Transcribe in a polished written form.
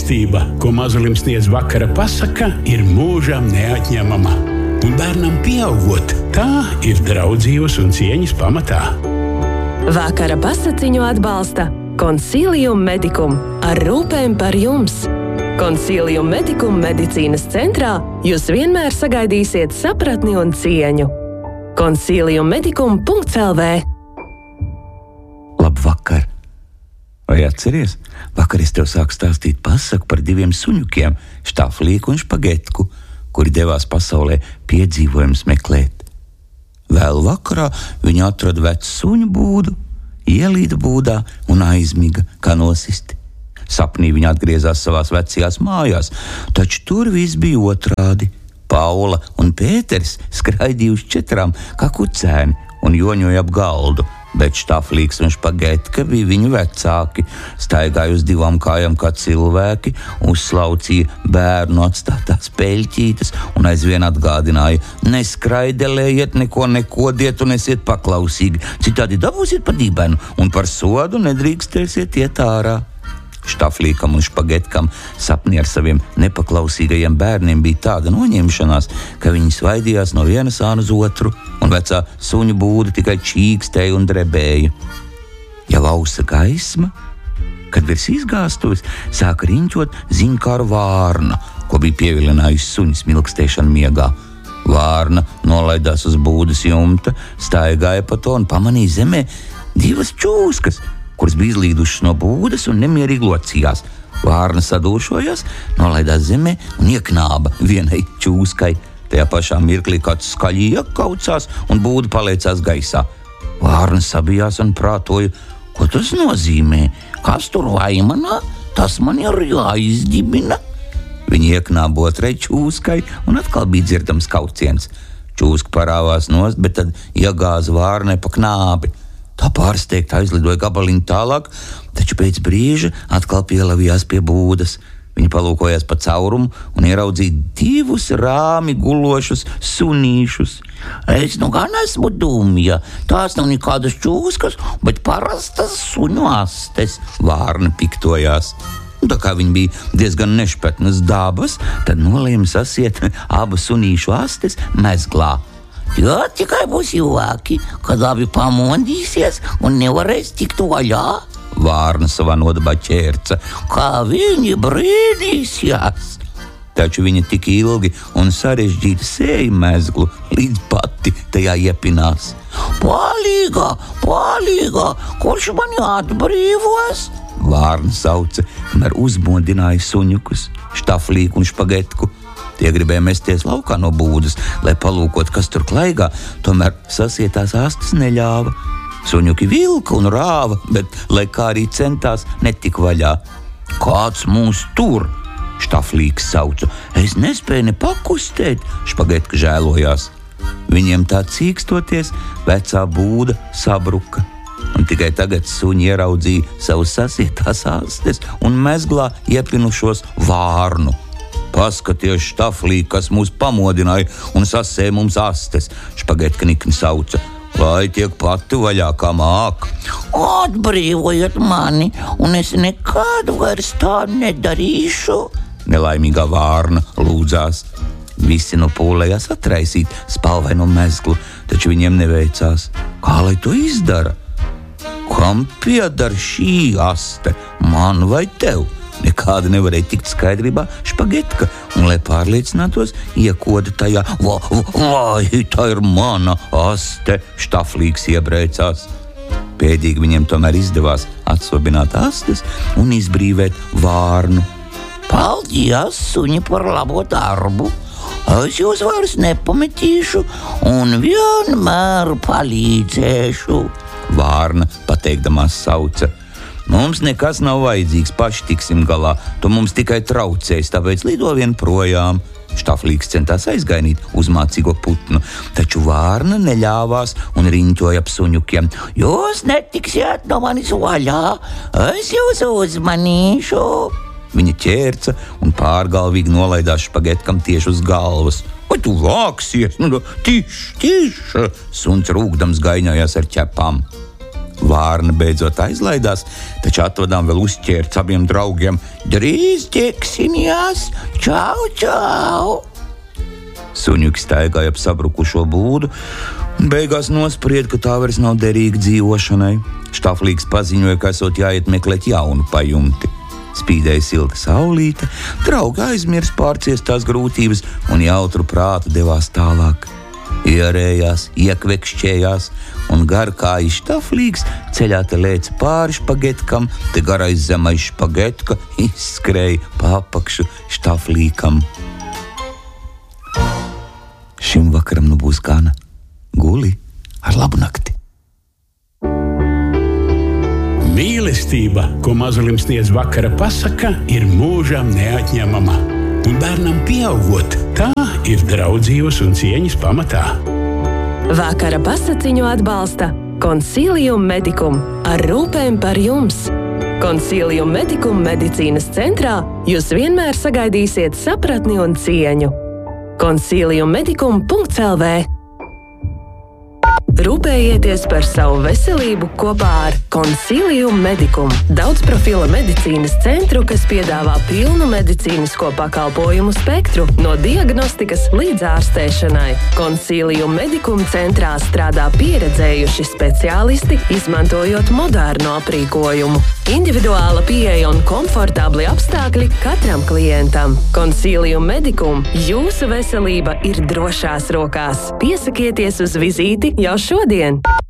Mīlestība, ko mazulim sniedz vakara pasaka, ir mūžam neatņemama. Un bērnam pieaugot, tā ir draudzības un cieņas pamatā. Vakara pasakiņu atbalsta Consilium Medicum ar rūpēm par jums. Consilium Medicum medicīnas centrā jūs vienmēr sagaidīsiet sapratni un cieņu. Consiliummedicum.lv. Labvakar! Vai atceries? Vakar es tev sāku stāstīt pasaku par 2 suņukiem, Štaflīku un Špagetku, kuri devās pasaulē piedzīvojumus meklēt. Vēl vakarā viņi atrada vecu suņu būdu, ielīda būdā un aizmiga, kā nosisti. Sapnī viņi atgriezās savās vecajās mājās, taču tur viss bija otrādi. Paula un Pēters skraidīja uz 4 kā kucēni un joņoja ap galdu, bet Štaflīks un Špagetka bija viņu vecāki, staigāja uz 2 kājām kā cilvēki, uzslaucīja bērnu atstātās peļķītes un aizvien atgādināja: neskraidelējiet, neko nekodiet un esiet paklausīgi, citādi dabūsiet pa dibenu un par sodu nedrīkstēsiet iet ārā. Štaflīkam un Špagetkam sapnī ar saviem nepaklausīgajiem bērniem bija tāda noņemšanās, ka viņi svaidījās no viena sāna uz otru, un vecā suņu būda tikai čīkstēja un drebēja. Jau ausa gaisma, kad virs izgāstuves sāka riņķot ziņkāra vārna, ko bija pievilinājusi suņas milkstēšana miegā. Vārna nolaidās uz būdas jumta, staigāja pa to un pamanīja zemē 2 čūskas, kuras bija izlīdušas no būdas un nemierīgi locījās. Vārna sadūšojās, nolaidās zemē un ieknāba vienai čūskai. Tajā pašā mirklī kāds skaļi iekaucās un būda paliecās gaisā. Vārna sabijās un prātoja: ko tas nozīmē? Kas tur vaimanā? Tas man ir jāizdibina. Viņi ieknāba otrai čūskai un atkal bija dzirdams kauciens. Čūska parāvās nost, bet tad iegāza Vārnai pa knābi. Tā pārsteigta aizlidoja gabaliņu tālāk, taču pēc brīža atkal pielavījās pie būdas. Viņa palūkojās pa caurumu un ieraudzīja 2 rāmi gulošus sunīšus. Es nu gan esmu dumja, tās nav nekādas čūskas, bet parastas suņu astes, Vārna piktojās. Un tā kā viņa bija diezgan nešpetnas dabas, tad nolēma sasiet abu sunīšu astes mezglā. Jo tikai būs joki, kad abi pamodīsies un nevarēs tikt vaļā. Vārna savā nodabā ķērca, kā viņi brīdīsies. Taču viņa tik ilgi un sarežģīti sēja mezglu, līdz pati tajā iepinās. Palīgā, palīgā, kurš mani atbrīvos? Vārna sauca, kamēr uzmodināja suņukus, Štaflīku un Špagetku. Tie gribēja mesties laukā no būdas, lai palūkot, kas tur klaigā, tomēr sasietās astes neļāva. Suņuki vilka un rāva, bet, lai kā arī centās, netika vaļā. Kāds mūs tur? Štaflīks sauca. Es nespēju ne pakustēt, Špagetka žēlojās. Viņiem tā cīkstoties, vecā būda sabruka. Un tikai tagad suņi ieraudzīja savus sasietās astes un mezglā iepinušos Vārnu. Paskaties, Štaflīk, kas mūs pamodināja un sasēja mums astes, Špagetka nikni sauca. Lai tiek pati vaļā, kā māk. Atbrīvojiet mani, un es nekad vairs tā nedarīšu, nelaimīgā Vārna lūdzās. Visi nopūlējās atraisīt spalvaino mezglu, taču viņiem neveicās. Kā lai to izdara? Kam pieder šī aste, man vai tev? Nekāda nevarēja tikt skaidrībā Špagetka, un, lai pārliecinātos, iekoda tajā. Vai, tā ir mana aste, Štaflīks iebrēcās. Pēdīgi viņiem tomēr izdevās atsvabināt astes un izbrīvēt Vārnu. Paldies, suņi, par labo darbu. Es jūs vairs nepametīšu un vienmēr palīdzēšu, Vārna pateikdamās sauca. Mums nekas nav vajadzīgs, paši tiksim galā, tu mums tikai traucēs, tāpēc lido vien projām. Štaflīks centās aizgainīt uzmācīgo putnu, taču Vārna neļāvās un riņķoja ap suņukiem. Jūs netiksiet no manis vaļā, es jūs uzmanīšu. Viņa ķērca un pārgalvīgi nolaidās Špagetkam tieši uz galvas. Vai tu vāksies? Tiš, suns rūgdams gaiņojās ar ķepām. Vārna beidzot aizlaidās, taču atvadām vēl uzķērts abiem draugiem. Drīz tiksimies! Čau, čau! Suņuki staigāja ap sabrukušo būdu un beigās nosprieda, ka tā vairs nav derīga dzīvošanai. Štaflīgs paziņoja, ka esot jāiet meklēt jaunu pajumti. Spīdēja silta saulīte, draugi aizmirs pārciestās grūtības un jautru prātu devās tālāk. Ierējās, iekvekšķējās un garkāji Štaflīgs ceļā te lēca pāri špagetkam, te garais zemais špagetka izskrēja pa apakšu Štaflīkam. Šim vakaram nu būs gana. Guli ar labu nakti. Mīlestība, ko mazulim sniedz vakara pasaka, ir mūžam neatņemama. Un bērnam pieaugot, tā ir draudzības un cieņas pamatā. Vakara pasaciņu atbalsta Consilium Medicum ar rūpēm par jums. Consilium Medicum medicīnas centrā jūs vienmēr sagaidīsiet sapratni un cieņu. Consiliummedicum.lv Rūpējieties par savu veselību kopā ar Consilium Medicum, daudzprofila medicīnas centru, kas piedāvā pilnu medicīnisko pakalpojumu spektru no diagnostikas līdz ārstēšanai. Consilium Medicum centrā strādā pieredzējuši speciālisti, izmantojot modernu aprīkojumu. Individuāla pieeja un komfortabli apstākļi katram klientam. Consilium Medicum, jūsu veselība ir drošās rokās. Piesakieties uz vizīti jau šodien!